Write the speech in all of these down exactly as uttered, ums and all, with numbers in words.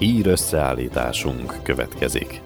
Hír összeállításunk következik.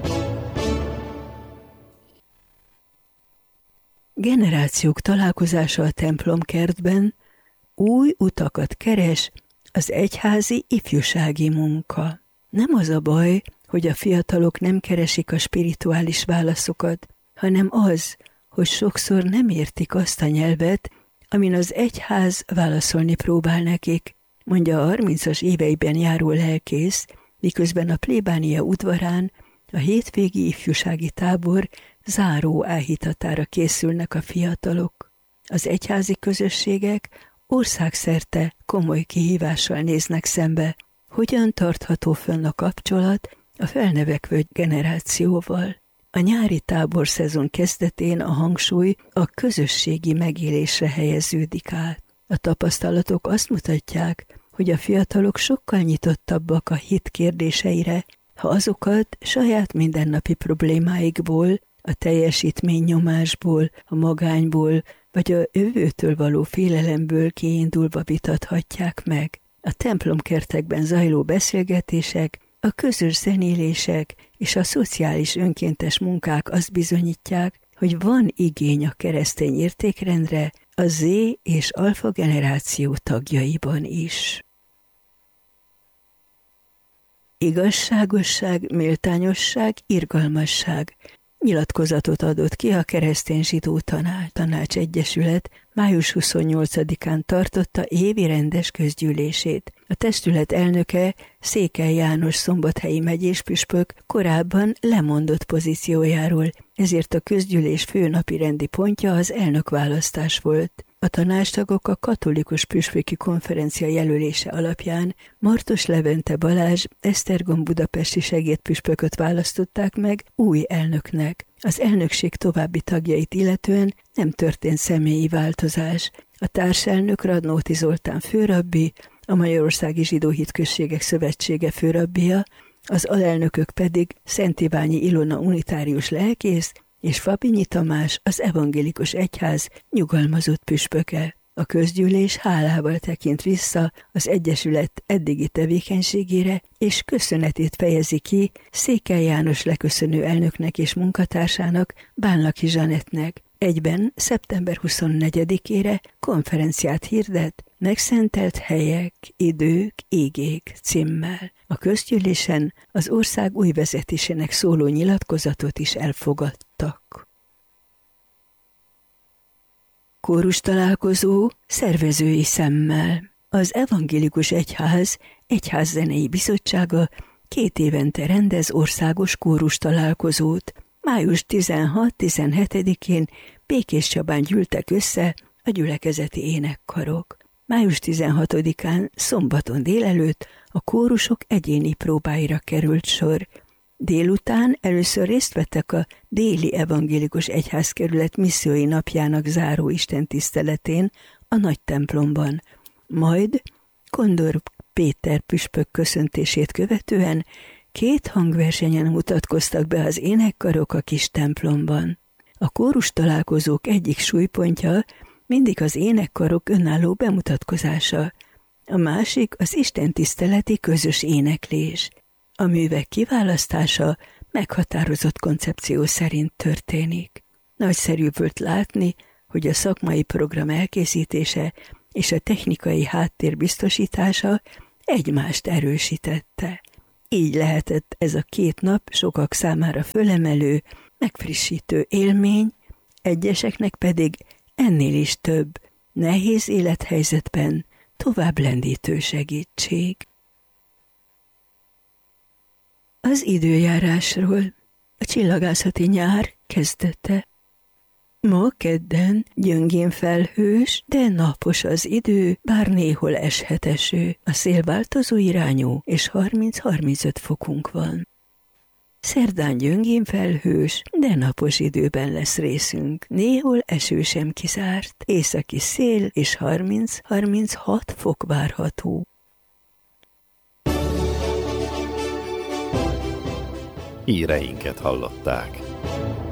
Generációk találkozása a templomkertben, új utakat keres az egyházi ifjúsági munka. Nem az a baj, hogy a fiatalok nem keresik a spirituális válaszokat, hanem az, hogy sokszor nem értik azt a nyelvet, amin az egyház válaszolni próbál nekik, mondja a harmincas éveiben járó lelkész, miközben a plébánia udvarán a hétvégi ifjúsági tábor záró áhítatára készülnek a fiatalok. Az egyházi közösségek országszerte komoly kihívással néznek szembe, hogyan tartható fönn a kapcsolat a felnövekvő generációval. A nyári tábor szezon kezdetén a hangsúly a közösségi megélésre helyeződik át. A tapasztalatok azt mutatják, hogy a fiatalok sokkal nyitottabbak a hit kérdéseire, ha azokat saját mindennapi problémáikból, a teljesítménynyomásból, a magányból vagy a jövőtől való félelemből kiindulva vitathatják meg. A templomkertekben zajló beszélgetések, a közös zenélések és a szociális önkéntes munkák azt bizonyítják, hogy van igény a keresztény értékrendre a Z és alfa generáció tagjaiban is. Igazságosság, méltányosság, irgalmasság nyilatkozatot adott ki a Keresztény Zsidó Tanács, Tanács Egyesület május huszonnyolcadikán tartotta évi rendes közgyűlését. A testület elnöke, Székely János szombathelyi megyéspüspök korábban lemondott pozíciójáról, ezért a közgyűlés fő napi rendi pontja az elnökválasztás volt. A tanácstagok a katolikus püspöki konferencia jelölése alapján Martos Levente Balázs Esztergom budapesti segédpüspököt választották meg új elnöknek. Az elnökség további tagjait illetően nem történt személyi változás. A társelnök Radnóti Zoltán főrabbi, a Magyarországi Zsidó Hitközségek Szövetsége főrabbija, az alelnökök pedig Szent Iványi Ilona unitárius lelkész és Fabinyi Tamás, az evangélikus egyház nyugalmazott püspöke. A közgyűlés hálával tekint vissza az egyesület eddigi tevékenységére, és köszönetét fejezi ki Székely János leköszönő elnöknek és munkatársának, Bánlaki Zsanettnek. Egyben szeptember huszonnegyedikére konferenciát hirdet Megszentelt helyek, idők, igék címmel. A közgyűlésen az ország új vezetésének szóló nyilatkozatot is elfogadtak. Kórus találkozó szervezői szemmel. Az Evangélikus Egyház Egyházzenei Bizottsága két évente rendez országos kórus találkozót. május tizenhat-tizenhetedikén Békéscsabán gyűltek össze a gyülekezeti énekkarok. május tizenhatodikán szombaton délelőtt a kórusok egyéni próbáira került sor. Délután először részt vettek a déli evangélikus egyházkerület missziói napjának záró istentiszteletén a nagy templomban. Majd Kondor Péter püspök köszöntését követően két hangversenyen mutatkoztak be az énekkarok a kis templomban. A kórus találkozók egyik súlypontja mindig az énekkarok önálló bemutatkozása, a másik az istentiszteleti közös éneklés. A művek kiválasztása meghatározott koncepció szerint történik. Nagyszerű volt látni, hogy a szakmai program elkészítése és a technikai háttér biztosítása egymást erősítette. Így lehetett ez a két nap sokak számára fölemelő, megfrissítő élmény, egyeseknek pedig ennél is több, nehéz élethelyzetben tovább lendítő segítség. Az időjárásról. A csillagászati nyár kezdete. Ma kedden gyöngén felhős, de napos az idő, bár néhol eshet eső. A szél változó irányú, és harminc-harmincöt fokunk van. Szerdán gyöngén felhős, de napos időben lesz részünk. Néhol eső sem kizárt, északi szél és harminc-harminchat fok várható. Híreinket hallották.